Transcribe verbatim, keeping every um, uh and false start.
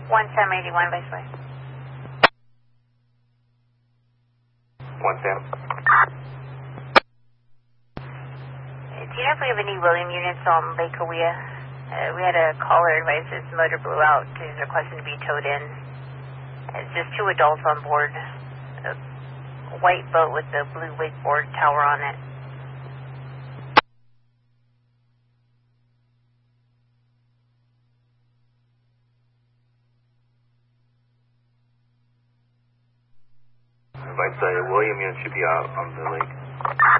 one Sam eighty-one, Viceroy. one Sam. Do you know if we have any William units on Lake Cahuilla? Uh, we had a caller advise his motor blew out. He's requesting to be towed in. It's just two adults on board. A white boat with the blue wakeboard tower on it. Viceroy, William unit should be out on the lake.